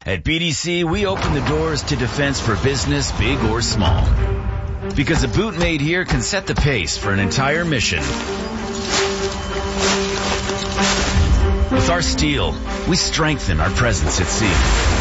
At BDC, we open the doors to defense for business, big or small. Because a boot made here can set the pace for an entire mission. With our steel, we strengthen our presence at sea.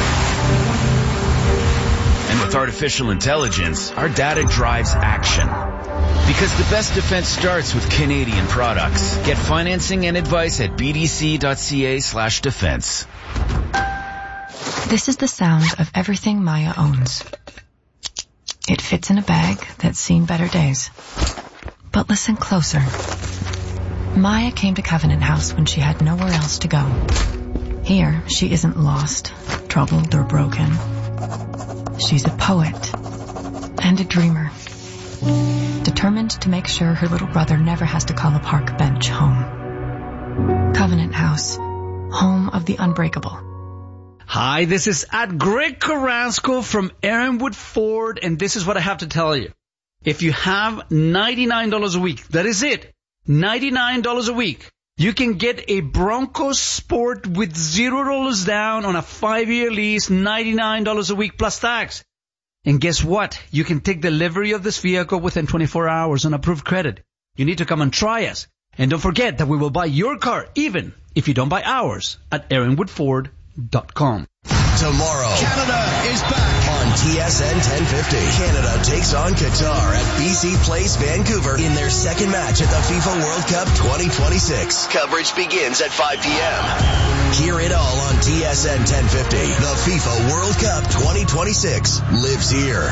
And with artificial intelligence, our data drives action. Because the best defense starts with Canadian products. Get financing and advice at bdc.ca/defense. This is the sound of everything Maya owns. It fits in a bag that's seen better days. But listen closer. Maya came to Covenant House when she had nowhere else to go. Here, she isn't lost, troubled, or broken. She's a poet and a dreamer, determined to make sure her little brother never has to call a park bench home. Covenant House, home of the unbreakable. Hi, this is at Greg Carrasco from Aaronwood Ford, and this is what I have to tell you. If you have $99 a week, that is it, $99 a week, you can get a Bronco Sport with $0 down on a 5-year lease, $99 a week plus tax. And guess what? You can take delivery of this vehicle within 24 hours on approved credit. You need to come and try us. And don't forget that we will buy your car, even if you don't buy ours, at AaronwoodFord.com. Tomorrow, Canada is back on TSN 1050. Canada takes on Qatar at BC Place, Vancouver in their second match at the FIFA World Cup 2026. Coverage begins at 5 p.m. Hear it all on TSN 1050. The FIFA World Cup 2026 lives here.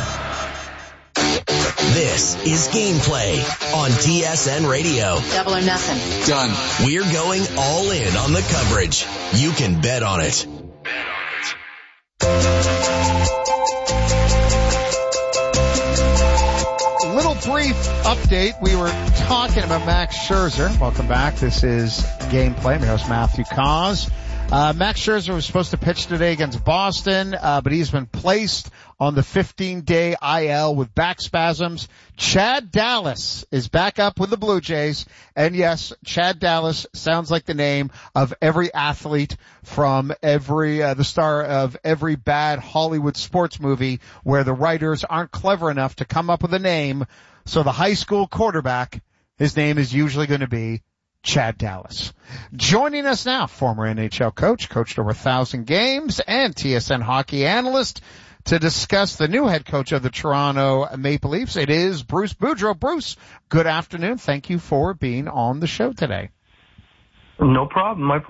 This is Gameplay on TSN Radio. Double or nothing. Done. We're going all in on the coverage. You can bet on it. Little brief update. We were talking about Max Scherzer. Welcome back. This is Gameplay. My host Matthew Cause. Max Scherzer was supposed to pitch today against Boston, but he's been placed on the 15-day IL with back spasms. Chad Dallas is back up with the Blue Jays. And yes, Chad Dallas sounds like the name of every athlete from the star of every bad Hollywood sports movie where the writers aren't clever enough to come up with a name. So the high school quarterback, his name is usually going to be Chad Dallas. Joining us now, former NHL coach, coached over 1,000 games, and TSN hockey analyst to discuss the new head coach of the Toronto Maple Leafs. It is Bruce Boudreau. Bruce, good afternoon. Thank you for being on the show today. No problem. My pleasure.